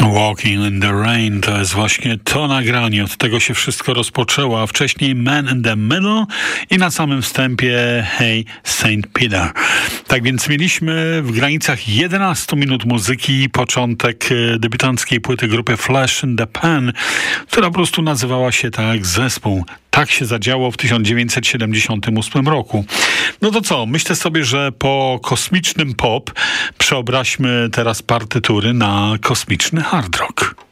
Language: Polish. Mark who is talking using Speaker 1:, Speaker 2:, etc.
Speaker 1: Walking in the Rain to jest właśnie to nagranie. Od tego się wszystko rozpoczęło, a wcześniej Man in the Middle i na samym wstępie Hey St. Peter. Tak więc mieliśmy w granicach 11 minut muzyki początek debiutanckiej płyty grupy Flash in the Pan, która po prostu nazywała się tak jak zespół. Tak się zadziało w 1978 roku. No to co? Myślę sobie, że po kosmicznym pop przeobraźmy teraz partytury na kosmiczny hard rock.